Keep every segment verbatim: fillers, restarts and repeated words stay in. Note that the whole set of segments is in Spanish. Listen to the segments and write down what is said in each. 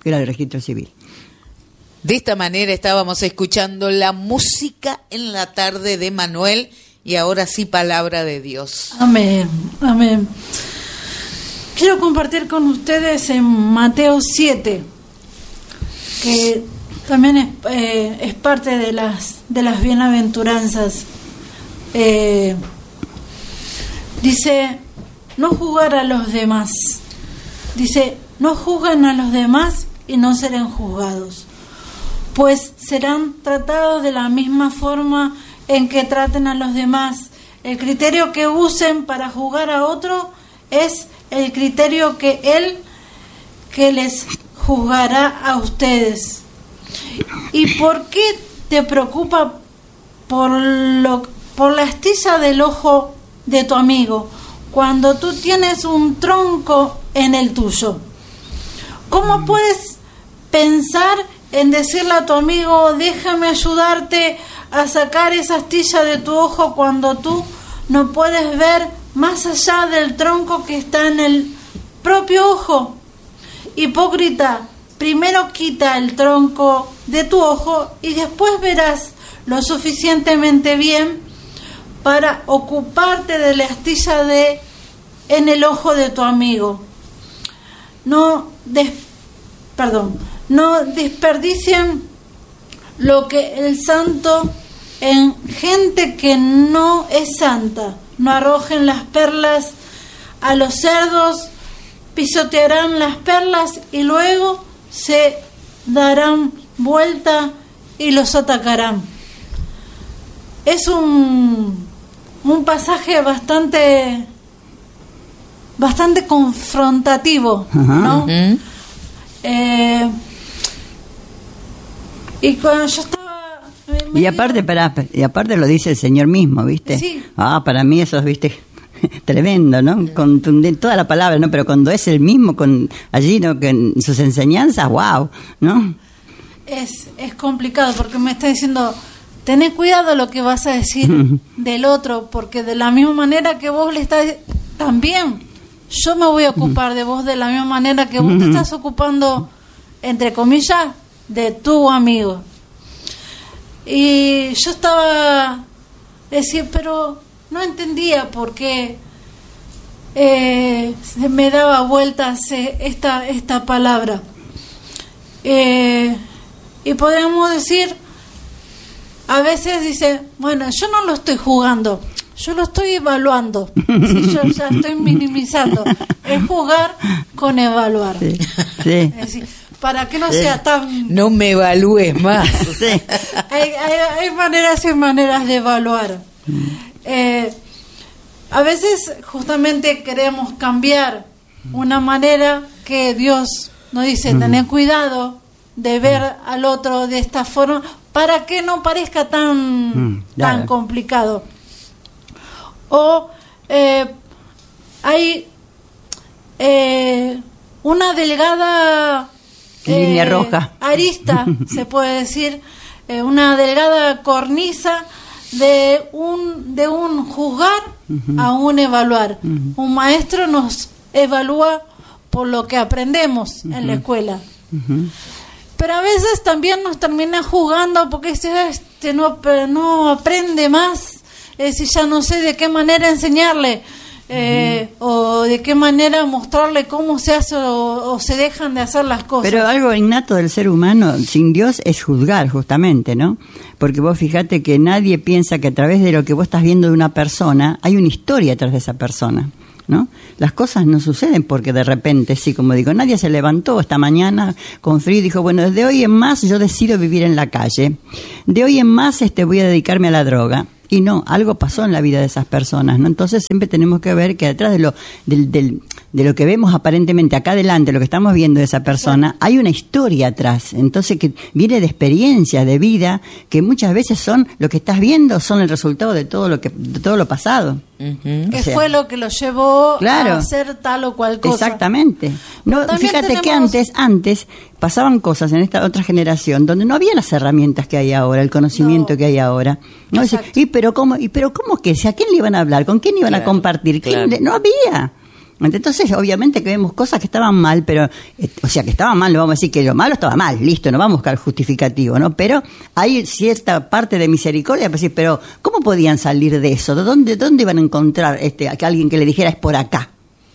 que era el registro civil. De esta manera estábamos escuchando la música en la tarde de Manuel y ahora sí palabra de Dios. Amén, amén. Quiero compartir con ustedes en Mateo siete, que también es, eh, es parte de las, de las bienaventuranzas. Eh, dice, no juzgar a los demás. Dice, no juzguen a los demás y no serán juzgados, pues serán tratados de la misma forma en que traten a los demás. El criterio que usen para juzgar a otro es el criterio que Él que les juzgará a ustedes. ¿Y por qué te preocupa por lo, por la astilla del ojo de tu amigo cuando tú tienes un tronco en el tuyo? ¿Cómo puedes pensar en decirle a tu amigo, déjame ayudarte a sacar esa astilla de tu ojo cuando tú no puedes ver más allá del tronco que está en el propio ojo? Hipócrita, primero quita el tronco de tu ojo y después verás lo suficientemente bien para ocuparte de la astilla de en el ojo de tu amigo. No des, perdón, no desperdicien lo que el santo en gente que no es santa. No arrojen las perlas a los cerdos, pisotearán las perlas y luego se darán vuelta y los atacarán. Es un, un pasaje bastante bastante confrontativo, ¿no? Uh-huh. Eh, y cuando yo estaba me, y aparte para y aparte lo dice el Señor mismo, ¿viste? Sí. Ah, para mí eso es, ¿viste? Tremendo, ¿no? Contundente toda la palabra, ¿no? Pero cuando es el mismo con allí, ¿no? Que en sus enseñanzas, wow, ¿no? Es es complicado porque me está diciendo, tenés cuidado lo que vas a decir del otro, porque de la misma manera que vos le estás también yo me voy a ocupar de vos de la misma manera que vos te estás ocupando, entre comillas, de tu amigo. Y yo estaba decía, pero no entendía por qué eh, se me daba vueltas esta esta palabra. Eh, y podríamos decir, a veces dice, bueno, yo no lo estoy jugando, yo lo estoy evaluando. Sí, yo ya estoy minimizando. Es jugar con evaluar. Sí, sí. Es decir, para que no sí. sea tan... No me evalúes más. Sí. hay, hay, hay maneras y maneras de evaluar. Eh, a veces justamente queremos cambiar una manera que Dios nos dice, tener cuidado de ver al otro de esta forma para que no parezca tan, tan complicado. O eh, hay eh, una delgada eh, línea roja, arista, se puede decir, eh, una delgada cornisa de un de un juzgar uh-huh. a un evaluar. Uh-huh. Un maestro nos evalúa por lo que aprendemos uh-huh. en la escuela. Uh-huh. Pero a veces también nos termina jugando porque este, este no, no aprende más. Es decir, ya no sé de qué manera enseñarle eh, uh-huh. o de qué manera mostrarle cómo se hace o, o se dejan de hacer las cosas. Pero algo innato del ser humano sin Dios es juzgar, justamente, ¿no? Porque vos fijate que nadie piensa que a través de lo que vos estás viendo de una persona hay una historia atrás de esa persona, ¿no? Las cosas no suceden porque de repente, sí, como digo, nadie se levantó esta mañana con frío y dijo, bueno, desde hoy en más yo decido vivir en la calle, de hoy en más este voy a dedicarme a la droga. Y no, algo pasó en la vida de esas personas, ¿no? Entonces siempre tenemos que ver que detrás de lo del, del, de lo que vemos aparentemente acá adelante, lo que estamos viendo de esa persona, hay una historia atrás. Entonces que viene de experiencias, de vida, que muchas veces son, lo que estás viendo son el resultado de todo lo que de todo lo pasado. Uh-huh. Que o sea, fue lo que lo llevó claro, a hacer tal o cual cosa. Exactamente. No, fíjate tenemos... que antes, antes pasaban cosas en esta otra generación donde no había las herramientas que hay ahora, el conocimiento no. que hay ahora. No, y pero cómo, y pero cómo que, ¿a quién le iban a hablar? ¿Con quién iban claro, a compartir? ¿Quién claro. le... No había. Entonces, obviamente que vemos cosas que estaban mal, pero, eh, o sea, que estaban mal, no vamos a decir que lo malo estaba mal, listo, no vamos a buscar justificativo, ¿no? Pero hay cierta parte de misericordia para decir, pero ¿cómo podían salir de eso? ¿De dónde, dónde iban a encontrar este, a alguien que le dijera es por acá?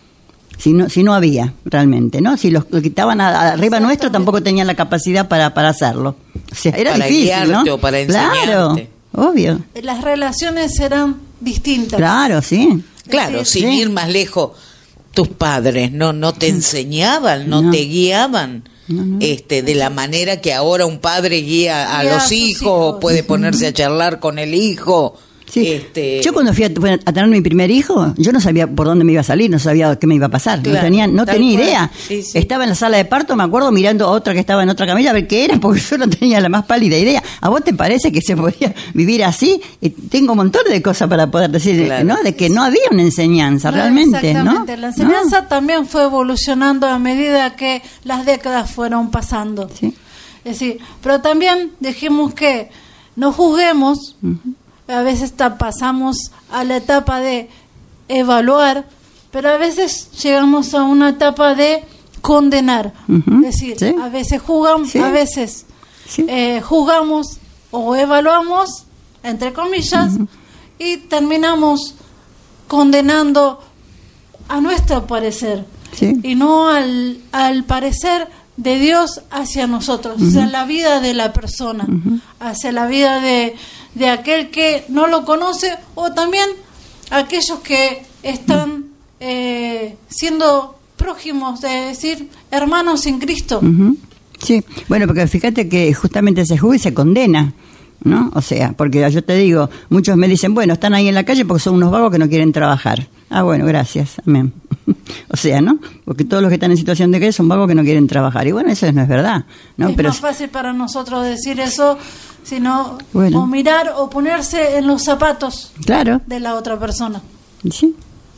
Si no, si no había, realmente, ¿no? Si los que estaban a, arriba nuestro tampoco tenían la capacidad para, para hacerlo. O sea, era para difícil, guiarte ¿no? O para enseñarte. Claro, obvio. Las relaciones eran distintas. Claro, sí. Claro, decir, sin sí. ir más lejos, tus padres no no te enseñaban, no, No. te guiaban No, no. este de la manera que ahora un padre guía a Guía a los sus hijos, hijos. o puede ponerse a charlar con el hijo. Sí. Este, Yo cuando fui a, fui a tener mi primer hijo, yo no sabía por dónde me iba a salir, no sabía qué me iba a pasar, Claro, no tenía, no tal tenía cual. idea. Sí, sí. Estaba en la sala de parto, me acuerdo, mirando a otra que estaba en otra camilla a ver qué era, porque yo no tenía la más pálida idea. ¿A vos te parece que se podía vivir así? Y tengo un montón de cosas para poder decir, Claro. ¿no? De que no había una enseñanza, No, realmente, ¿no? exactamente. La enseñanza también fue evolucionando a medida que las décadas fueron pasando. Sí. Es decir, pero también dijimos que no juzguemos. Ujú. A veces ta- pasamos a la etapa de evaluar, pero a veces llegamos a una etapa de condenar. Ujú, Es decir, sí. a veces juzgamos, Sí. a veces Sí. eh, juzgamos o evaluamos, entre comillas, y terminamos condenando a nuestro parecer Sí. y no al, al parecer de Dios hacia nosotros, hacia la vida de la persona, hacia la vida de, de aquel que no lo conoce, o también aquellos que están eh, siendo prójimos, de decir, hermanos en Cristo. Ujú. Sí, bueno, porque fíjate que justamente se juzga y se condena, ¿no? O sea, porque yo te digo, muchos me dicen, bueno, están ahí en la calle porque son unos vagos que no quieren trabajar. Ah, bueno, gracias, amén. O sea, ¿no? Porque todos los que están en situación de calle son vagos que no quieren trabajar. Y bueno, eso no es verdad, ¿no? Es Pero más fácil para nosotros decir eso, sino Bueno. o mirar o ponerse en los zapatos claro, de la otra persona. sí.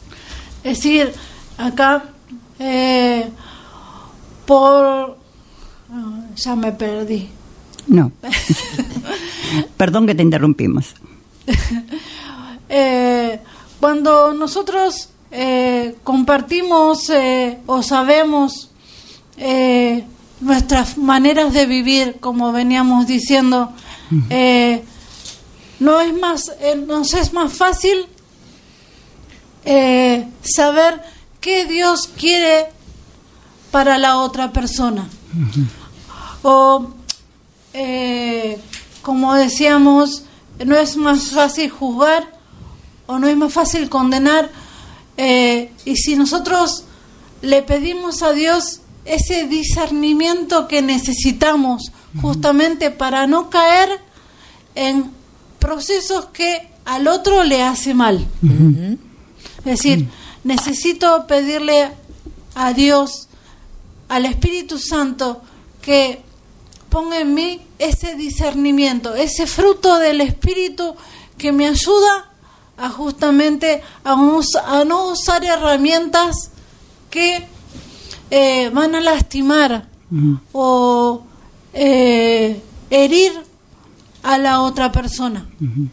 Es decir, acá, eh, por... ah, ya me perdí. No. Perdón que te interrumpimos. Eh, cuando nosotros eh, compartimos eh, o sabemos eh, nuestras maneras de vivir, como veníamos diciendo, eh, no es más, eh, nos es más fácil eh, saber qué Dios quiere para la otra persona. O, eh, como decíamos, no es más fácil juzgar o no es más fácil condenar. Eh, y si nosotros le pedimos a Dios ese discernimiento que necesitamos justamente para no caer en procesos que al otro le hace mal. Ujú. Es decir, necesito pedirle a Dios, al Espíritu Santo, que ponga en mí ese discernimiento, ese fruto del Espíritu que me ayuda a justamente a, us- a no usar herramientas que eh, van a lastimar Ujú. o eh, herir a la otra persona.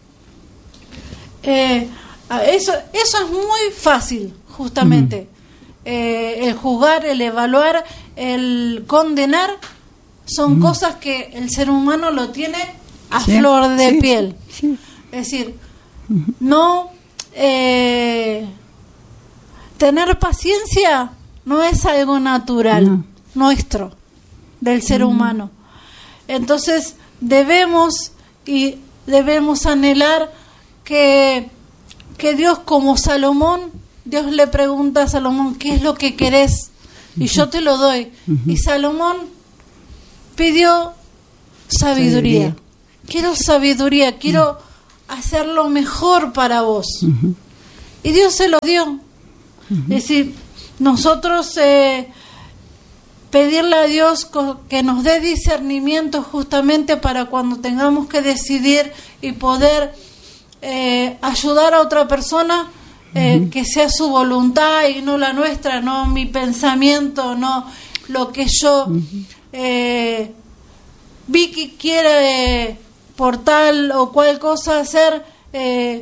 Eh, a- eso, eso es muy fácil, justamente. Eh, el juzgar, el evaluar, el condenar, son cosas que el ser humano lo tiene a Sí, flor de sí, piel. sí. Es decir, no eh, tener paciencia no es algo natural, No. nuestro, del ser humano. Entonces debemos y debemos anhelar que, que Dios, como Salomón, Dios le pregunta a Salomón, ¿qué es lo que querés? Y yo te lo doy. Y Salomón pidió sabiduría. Sabiduría. Quiero sabiduría, quiero hacer lo mejor para vos. Y Dios se lo dio. Es decir, nosotros eh, pedirle a Dios co- que nos dé discernimiento justamente para cuando tengamos que decidir y poder eh, ayudar a otra persona, eh, que sea su voluntad y no la nuestra, no mi pensamiento, no lo que yo eh, vi que quiere eh, por tal o cual cosa hacer, eh,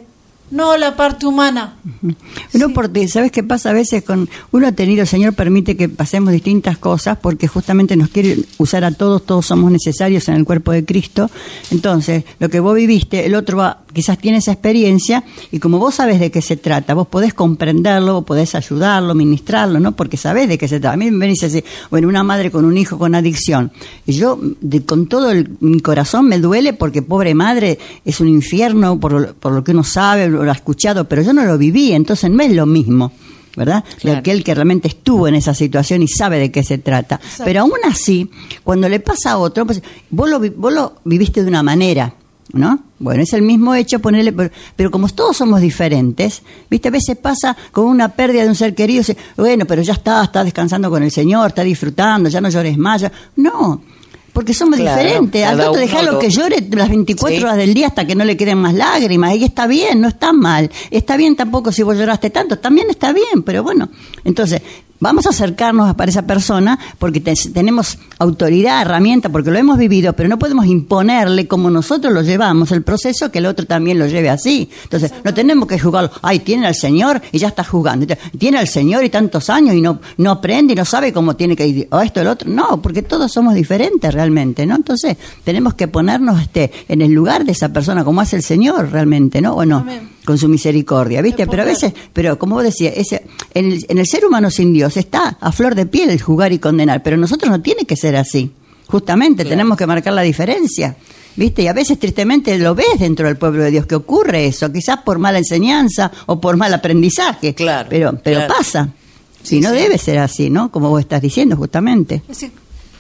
no la parte humana. Uh-huh. No, sí. Porque, ¿sabes qué pasa? A veces con uno ha tenido, el Señor permite que pasemos distintas cosas porque justamente nos quiere usar a todos, todos somos necesarios en el cuerpo de Cristo. Entonces, lo que vos viviste, el otro va, quizás tiene esa experiencia y como vos sabés de qué se trata, vos podés comprenderlo, vos podés ayudarlo, ministrarlo, ¿no? Porque sabés de qué se trata. A mí me venís a decir, bueno, una madre con un hijo con adicción. Y yo, de, con todo el, mi corazón me duele porque pobre madre es un infierno por, por lo que uno sabe, lo ha escuchado, pero yo no lo viví, entonces no es lo mismo, ¿verdad? Claro. De aquel que realmente estuvo en esa situación y sabe de qué se trata. Exacto. Pero aún así, cuando le pasa a otro, pues, vos, lo, vos lo viviste de una manera, ¿no? Bueno, es el mismo hecho, ponerle, pero, pero como todos somos diferentes, ¿viste? A veces pasa con una pérdida de un ser querido, se, bueno, pero ya está, está descansando con el Señor, está disfrutando, ya no llores más, ya... No, porque somos claro, diferentes. Al otro dejarlo lo... que llore las veinticuatro sí. horas del día hasta que no le queden más lágrimas. Y está bien, no está mal. Está bien tampoco si vos lloraste tanto. También está bien, pero bueno. Entonces, vamos a acercarnos para esa persona porque te, tenemos autoridad, herramienta, porque lo hemos vivido, pero no podemos imponerle como nosotros lo llevamos, el proceso, que el otro también lo lleve así. Entonces, no tenemos que juzgarlo. Ay, tiene al Señor y ya está jugando. Tiene al Señor y tantos años y no, no aprende y no sabe cómo tiene que ir. O esto, el otro. No, porque todos somos diferentes realmente, ¿no? Entonces, tenemos que ponernos este en el lugar de esa persona, como hace el Señor realmente, ¿no? ¿O no? Amén. Con su misericordia, ¿viste? Pero a veces, pero como vos decías, ese, en, el, en el ser humano sin Dios está a flor de piel el juzgar y condenar, pero nosotros no tiene que ser así. Justamente claro. Tenemos que marcar la diferencia, ¿viste? Y a veces tristemente lo ves dentro del pueblo de Dios que ocurre eso, quizás por mala enseñanza o por mal aprendizaje, claro, pero pero claro. pasa. Si sí, no sí. debe ser así, ¿no? Como vos estás diciendo justamente. Es decir,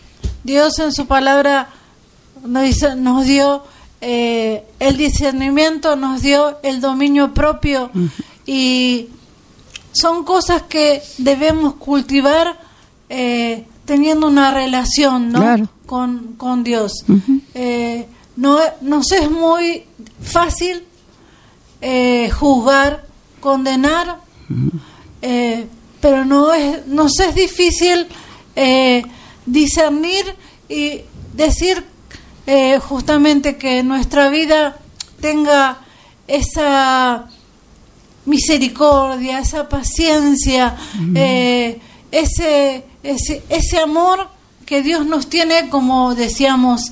Dios en su palabra nos, dice, nos dio eh, el discernimiento, nos dio el dominio propio uh-huh. y son cosas que debemos cultivar eh, teniendo una relación, ¿no? Claro. con, con Dios. Uh-huh. Eh, no, nos es muy fácil eh, juzgar, condenar, uh-huh. eh, pero no es, nos es difícil eh, discernir y decir eh, justamente que nuestra vida tenga esa misericordia, esa paciencia, uh-huh. eh, ese, ese ese amor que Dios nos tiene, como decíamos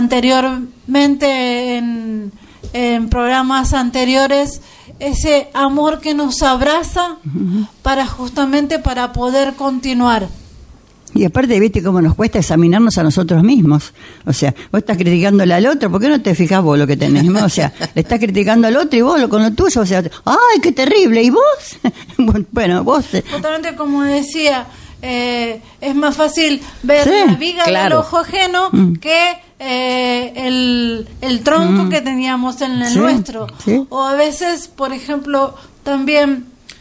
anteriormente en, en programas anteriores, ese amor que nos abraza uh-huh. para justamente para poder continuar. Y aparte, viste cómo nos cuesta examinarnos a nosotros mismos. O sea, vos estás criticándole al otro, ¿por qué no te fijas vos lo que tenés? ¿No? O sea, le estás criticando al otro y vos lo, con lo tuyo, o sea, ¡ay, qué terrible! ¿Y vos? Bueno, vos... Justamente como decía, eh, es más fácil ver sí, la viga claro. del ojo ajeno mm. que eh, el, el tronco mm. que teníamos en el sí, nuestro. Sí. O a veces, por ejemplo, también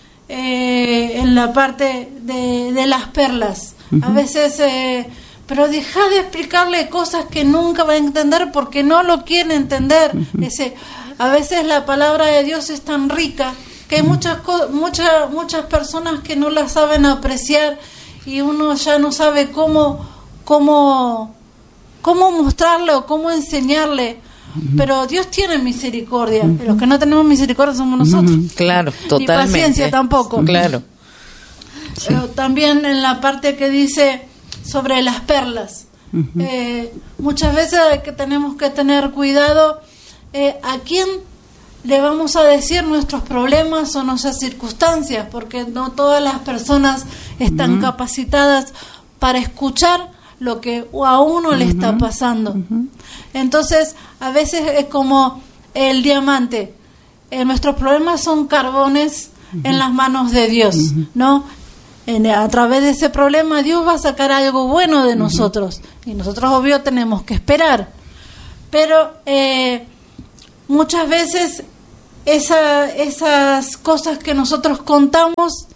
eh, en la parte de, de las perlas. Uh-huh. A veces, eh, pero deja de explicarle cosas que nunca va a entender porque no lo quiere entender. Uh-huh. Ese, a veces la palabra de Dios es tan rica que hay uh-huh. muchas, muchas, muchas personas que no la saben apreciar y uno ya no sabe cómo, cómo, cómo mostrarle o cómo enseñarle. Uh-huh. Pero Dios tiene misericordia. Uh-huh. Los que no tenemos misericordia somos nosotros. Uh-huh. Claro, totalmente. Y paciencia tampoco. Claro. Sí. Pero también en la parte que dice sobre las perlas, uh-huh. eh, muchas veces que tenemos que tener cuidado eh, a quién le vamos a decir nuestros problemas o nuestras circunstancias, porque no todas las personas están uh-huh. capacitadas para escuchar lo que a uno uh-huh. le está pasando. Uh-huh. Entonces, a veces es como el diamante, eh, nuestros problemas son carbones uh-huh. en las manos de Dios, uh-huh. ¿no? En, a través de ese problema Dios va a sacar algo bueno de uh-huh. nosotros y nosotros obvio tenemos que esperar, pero eh, muchas veces esa, esas cosas que nosotros contamos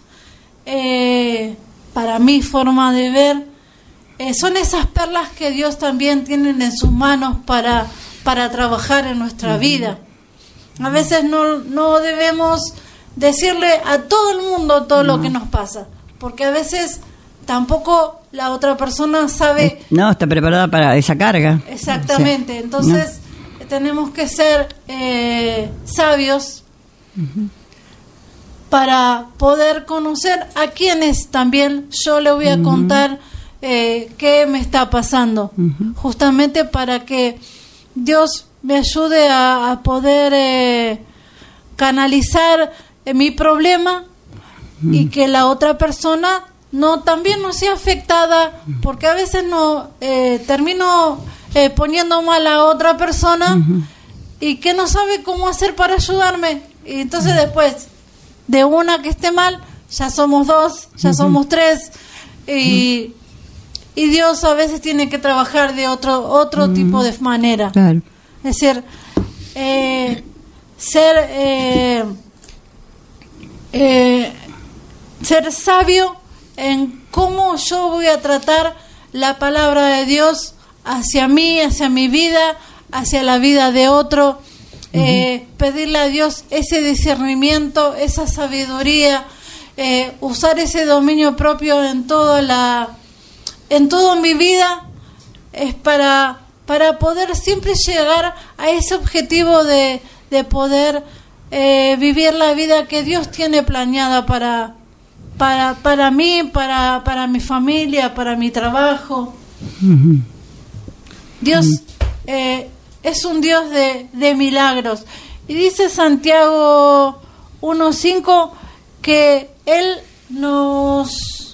eh, para mi forma de ver eh, son esas perlas que Dios también tiene en sus manos para, para trabajar en nuestra uh-huh. vida. A veces no, no debemos decirle a todo el mundo todo uh-huh. lo que nos pasa, porque a veces tampoco la otra persona sabe... No, está preparada para esa carga. Exactamente, o sea, entonces no. tenemos que ser eh, sabios uh-huh. para poder conocer a quienes también yo le voy a uh-huh. contar eh, qué me está pasando, uh-huh. justamente para que Dios me ayude a, a poder eh, canalizar eh, mi problema uh-huh. y que la otra persona no también no sea afectada, porque a veces no eh, termino eh, poniendo mal a otra persona uh-huh. y que no sabe cómo hacer para ayudarme, y entonces uh-huh. después de una que esté mal ya somos dos, ya uh-huh. somos tres, y, uh-huh. y Dios a veces tiene que trabajar de otro otro uh-huh. tipo de manera, claro. Es decir, eh, ser eh, eh, ser sabio en cómo yo voy a tratar la palabra de Dios hacia mí, hacia mi vida, hacia la vida de otro, uh-huh. eh, pedirle a Dios ese discernimiento, esa sabiduría, eh, usar ese dominio propio en toda la, en toda mi vida, es para para poder siempre llegar a ese objetivo de de poder eh, vivir la vida que Dios tiene planeada para para para mí, para para mi familia, para mi trabajo. Uh-huh. Dios eh, es un Dios de, de milagros. Y dice Santiago uno cinco que Él nos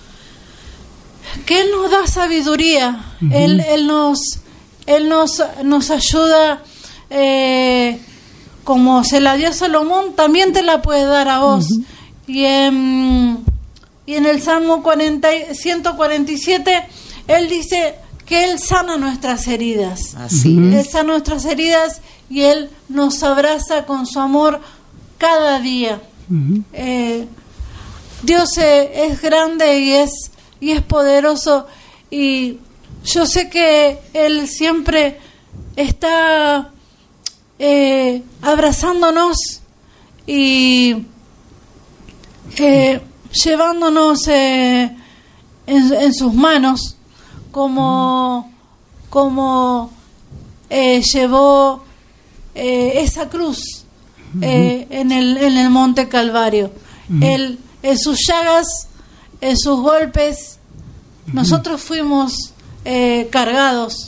que Él nos da sabiduría. Uh-huh. Él, él nos Él nos, nos ayuda, eh, como se la dio a Salomón, también te la puede dar a vos. Uh-huh. Y en, y en el Salmo cuarenta, ciento cuarenta y siete, Él dice que Él sana nuestras heridas. Así uh-huh. Él sana nuestras heridas y Él nos abraza con su amor cada día. Uh-huh. Eh, Dios eh, es grande y es, y es poderoso, y yo sé que Él siempre está eh, abrazándonos y eh, llevándonos eh, en, en sus manos, como, como eh, llevó eh, esa cruz eh, en el, en el Monte Calvario. Uh-huh. Él, en sus llagas, en sus golpes, uh-huh. nosotros fuimos Eh, cargados,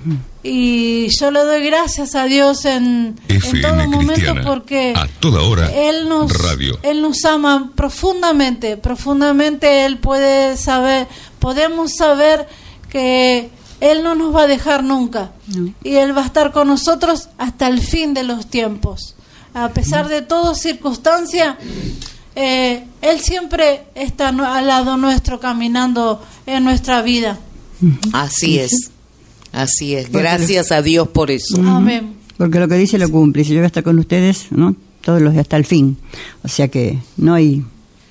y yo le doy gracias a Dios en, en todo momento, porque a toda hora, él nos radio. Él nos ama profundamente, profundamente. Él puede saber, podemos saber que Él no nos va a dejar nunca, no. y Él va a estar con nosotros hasta el fin de los tiempos, a pesar de toda circunstancia. eh, Él siempre está al lado nuestro, caminando en nuestra vida. Así es, así es. Gracias a Dios por eso. Uh-huh. Amén. Porque lo que dice lo cumple. Si yo voy a estar con ustedes, ¿no? Todos los días hasta el fin. O sea que no hay.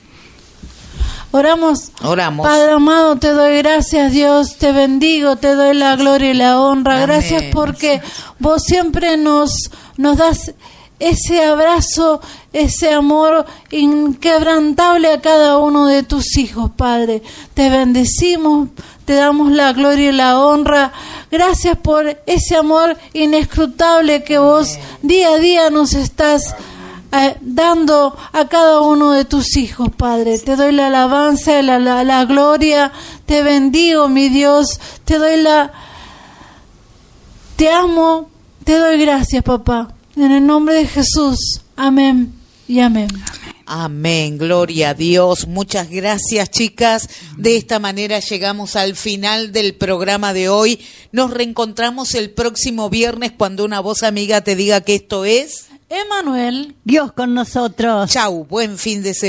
Oramos. Oramos. Padre amado, te doy gracias, Dios. Te bendigo, te doy la gloria y la honra. Amén. Gracias porque vos siempre nos nos das ese abrazo, ese amor inquebrantable a cada uno de tus hijos, Padre. Te bendecimos, te damos la gloria y la honra. Gracias por ese amor inescrutable que vos día a día nos estás eh, dando a cada uno de tus hijos, Padre. Te doy la alabanza, la, la, la gloria. Te bendigo, mi Dios. Te doy la... Te amo. Te doy gracias, papá. En el nombre de Jesús. Amén y amén. Amén, gloria a Dios. Muchas gracias, chicas. De esta manera llegamos al final del programa de hoy. Nos reencontramos el próximo viernes cuando una voz amiga te diga que esto es Emanuel. Dios con nosotros. Chau, buen fin de semana.